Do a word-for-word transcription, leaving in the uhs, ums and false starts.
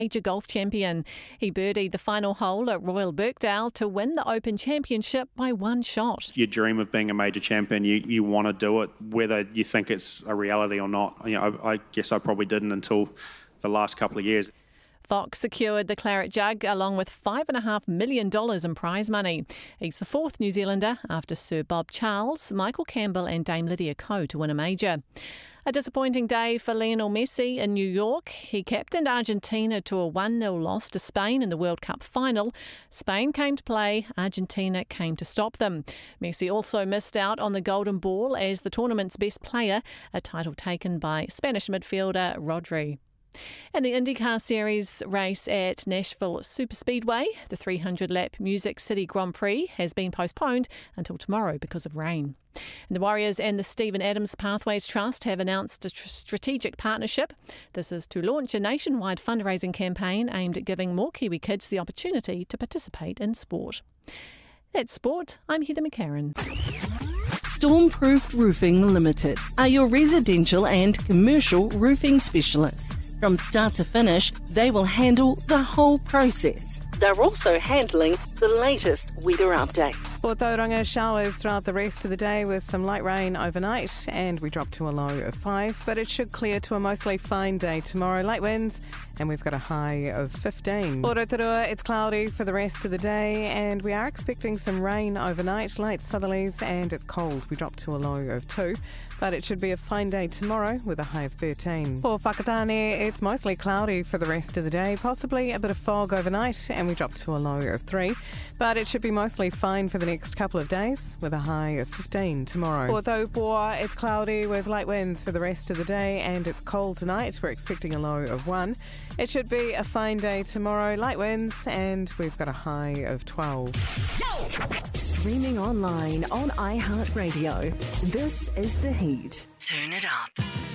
Major golf champion. He birdied the final hole at Royal Birkdale to win the Open Championship by one shot. You dream of being a major champion, you, you want to do it, whether you think it's a reality or not. You know, I, I guess I probably didn't until the last couple of years. Fox secured the Claret Jug along with five point five million dollars in prize money. He's the fourth New Zealander after Sir Bob Charles, Michael Campbell and Dame Lydia Ko to win a major. A disappointing day for Lionel Messi in New York. He captained Argentina to a one nil loss to Spain in the World Cup final. Spain came to play, Argentina came to stop them. Messi also missed out on the Golden Ball as the tournament's best player, a title taken by Spanish midfielder Rodri. In the IndyCar Series race at Nashville Superspeedway, the three hundred lap Music City Grand Prix has been postponed until tomorrow because of rain. And the Warriors and the Stephen Adams Pathways Trust have announced a tr- strategic partnership. This is to launch a nationwide fundraising campaign aimed at giving more Kiwi kids the opportunity to participate in sport. That's sport. I'm Heather McCarran. Stormproof Roofing Limited are your residential and commercial roofing specialists. From start to finish, they will handle the whole process. They're also handling the latest weather update. For Tauranga, showers throughout the rest of the day with some light rain overnight, and we drop to a low of five, but it should clear to a mostly fine day tomorrow. Light winds, and we've got a high of fifteen. For Rotorua, it's cloudy for the rest of the day, and we are expecting some rain overnight, light southerlies, and it's cold. We drop to a low of two, but it should be a fine day tomorrow with a high of thirteen. For Whakatane, it's mostly cloudy for the rest of the day, possibly a bit of fog overnight, and we drop to a low of three, but it should be mostly fine for the next couple of days with a high of fifteen tomorrow. For Taupoa, it's cloudy with light winds for the rest of the day, and it's cold tonight. We're expecting a low of one. It should be a fine day tomorrow, light winds, and we've got a high of twelve. Streaming online on iHeartRadio. This is The Heat. Turn it up.